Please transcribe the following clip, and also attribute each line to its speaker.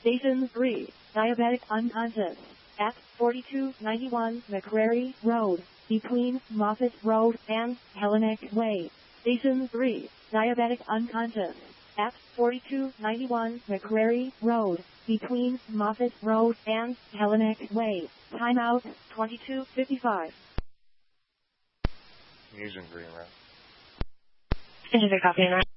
Speaker 1: Station 3, diabetic unconscious, at 4291 McCrary Road, between Moffett Road and Hellenic Way. Station 3, diabetic unconscious, at 4291 McCrary Road, between Moffett Road and Hellenic Way. Timeout 22:55.
Speaker 2: Using green route.
Speaker 3: Engineer copy and